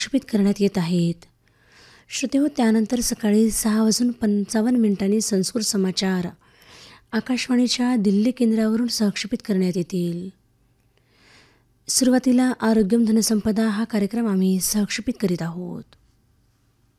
प्रक्षेपित करण्यात येत आहेत. श्रोतेहो, त्यानंतर सकाळी 6:55 संस्कृत समाचार आकाशवाणीच्या दिल्ली केंद्रावरून सहक्षेपित करण्यात येतील. सुरुवातीला आरोग्यम धनसंपदा हा कार्यक्रम आम्ही सहक्षेपित करीत आहोत.